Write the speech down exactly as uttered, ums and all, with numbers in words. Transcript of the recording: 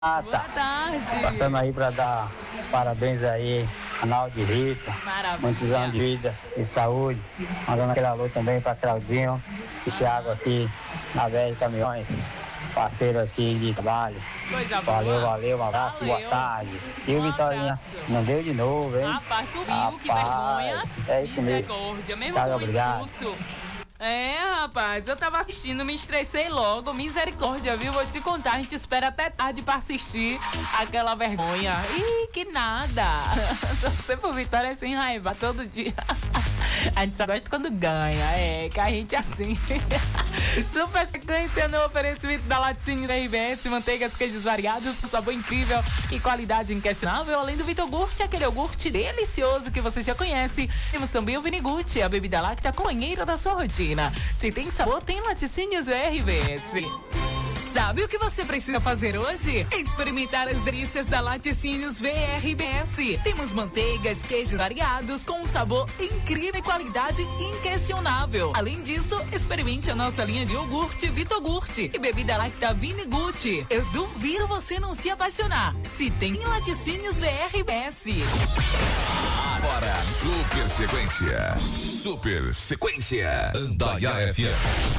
Ah, Boa tá. tarde. Passando aí para dar parabéns aí, canal de Rita. Maravilha. Muitos anos de vida e saúde. Mandando aquele alô também para Claudinho e Thiago aqui na Velha Caminhões. Parceiro aqui de trabalho. Coisa boa. Valeu, valeu, um abraço, Valeu. boa tarde. E o Um Vitorinha, abraço. não deu de novo, hein? Rapaz, tu viu, que Rapaz, vergonha. é isso mesmo. Misericórdia, mesmo Tchau, com o obrigado. expulso. É, rapaz, eu tava assistindo, me estressei logo, misericórdia, viu? Vou te contar, a gente espera até tarde pra assistir aquela vergonha. Ih, que nada. Torcer por vitória sem raiva todo dia. A gente só gosta quando ganha, é, que a gente é assim. Super sequência no oferecimento da Laticínios R B S, manteigas, queijos variados, sabor incrível e qualidade inquestionável. Além do Vitor Gurte, aquele iogurte delicioso que você já conhece. Temos também o Vinigucci, a bebida láctea companheira da sua rotina. Se tem sabor, tem Laticínios R B S. Sabe o que você precisa fazer hoje? Experimentar as delícias da Laticínios V R B S. Temos manteigas, queijos variados com um sabor incrível e qualidade inquestionável. Além disso, experimente a nossa linha de iogurte Vitogurte e bebida láctea Vinigucci. Eu duvido você não se apaixonar. Se tem Laticínios V R B S. Agora, super sequência. Super sequência. Andaiá F M.